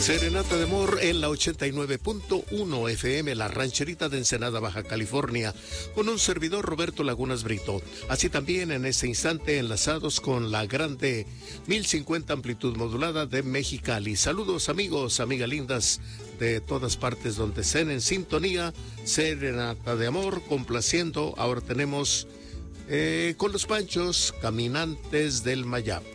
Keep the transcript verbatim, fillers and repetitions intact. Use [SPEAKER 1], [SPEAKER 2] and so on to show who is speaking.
[SPEAKER 1] Serenata de Amor en la ochenta y nueve punto uno F M, La Rancherita de Ensenada, Baja California, con un servidor Roberto Lagunas Brito. Así también en este instante enlazados con la grande mil cincuenta amplitud modulada de Mexicali. Saludos amigos, amigas lindas de todas partes donde estén en sintonía. Serenata de Amor complaciendo. Ahora tenemos eh, con los Panchos, Caminantes del Mayab.